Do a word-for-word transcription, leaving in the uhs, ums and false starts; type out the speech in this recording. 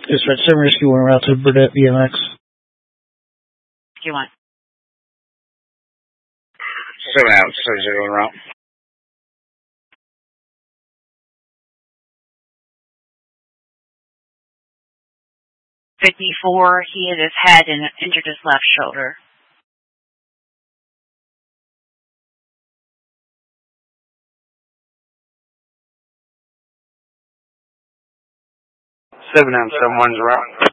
Dispatch seven Rescue one route to Burdett B M X. You want? seven out, seven zero route. fifty-four, he hit his head and injured his left shoulder. seven out, seven one's route.